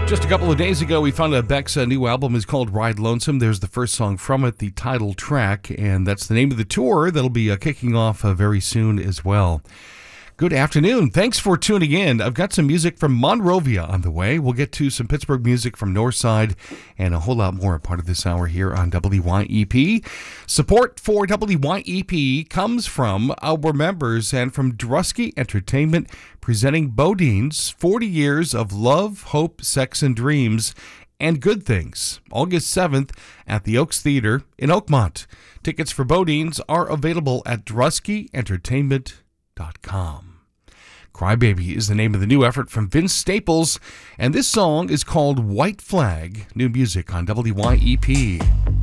Just a couple of days ago, we found out Beck's new album is called Ride Lonesome. There's the first song from it, the title track, and that's the name of the tour that'll be kicking off very soon as well. Good afternoon. Thanks for tuning in. I've got some music from Monrovia on the way. We'll get to some Pittsburgh music from Northside and a whole lot more a part of this hour here on WYEP. Support for WYEP comes from our members and from Drusky Entertainment, presenting Bodine's 40 Years of Love, Hope, Sex, and Dreams and Good Things, August 7th at the Oaks Theater in Oakmont. Tickets for Bodine's are available at druskyentertainment.com. Crybaby is the name of the new effort from Vince Staples, and this song is called White Flag. New music on WYEP.